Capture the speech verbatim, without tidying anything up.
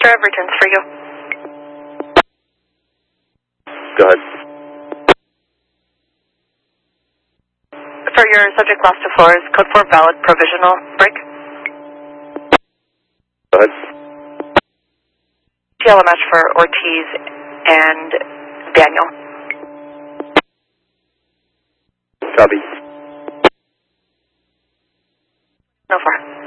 returns for you. Go ahead. For your subject lost to floors, code four valid provisional break. Go ahead. T L M S for Ortiz and Daniel. Copy. No four.